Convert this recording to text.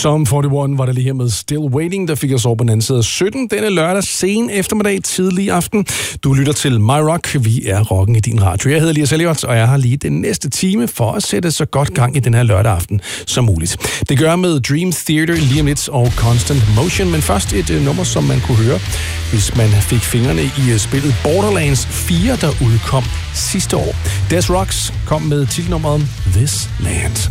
Som 41 var det lige her med Still Waiting, der fik os over på den anden side af 17 denne lørdag sen eftermiddag, tidlig aften. Du lytter til My Rock. Vi er rocken i din radio. Jeg hedder Elias Elliot, og jeg har lige den næste time for at sætte så godt gang i den her lørdag aften som muligt. Det gør med Dream Theater, lige om lidt og Constant Motion, men først et nummer, som man kunne høre, hvis man fik fingrene i spillet Borderlands 4, der udkom sidste år. Des Rocks kom med titelnummeret This Land.